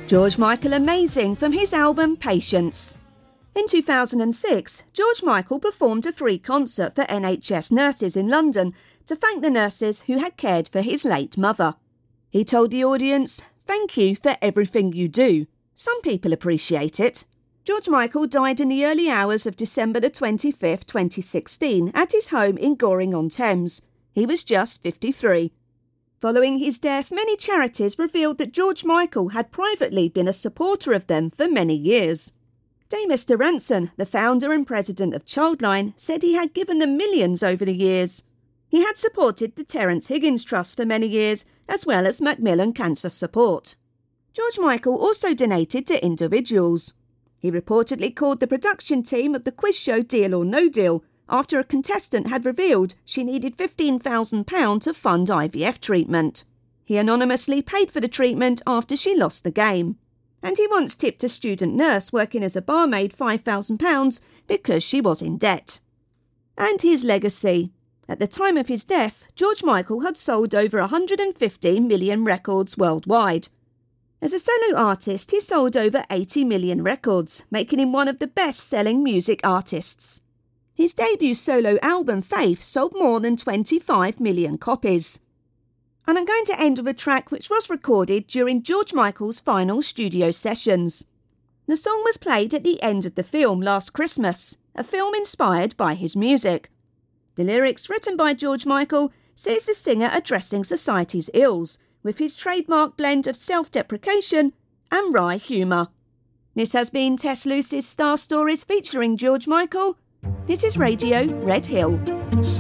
George Michael Amazing from his album Patience. In 2006, George Michael performed a free concert for NHS nurses in London to thank the nurses who had cared for his late mother. He told the audience, "Thank you for everything you do. Some people appreciate it." George Michael died in the early hours of December the 25th, 2016 at his home in Goring-on-Thames. He was just 53. Following his death, many charities revealed that George Michael had privately been a supporter of them for many years. Mr. Ranson, the founder and president of Childline, said he had given them millions over the years. He had supported the Terence Higgins Trust for many years, as well as Macmillan Cancer Support. George Michael also donated to individuals. He reportedly called the production team of the quiz show Deal or No Deal after a contestant had revealed she needed £15,000 to fund IVF treatment. He anonymously paid for the treatment after she lost the game. And he once tipped a student nurse working as a barmaid £5,000 because she was in debt. And his legacy. At the time of his death, George Michael had sold over 150 million records worldwide. As a solo artist, he sold over 80 million records, making him one of the best-selling music artists. His debut solo album, Faith, sold more than 25 million copies. And I'm going to end with a track which was recorded during George Michael's final studio sessions. The song was played at the end of the film Last Christmas, a film inspired by his music. The lyrics, written by George Michael, sees the singer addressing society's ills with his trademark blend of self-deprecation and wry humour. This has been Tess Luce's Star Stories featuring George Michael. This is Radio Red Hill.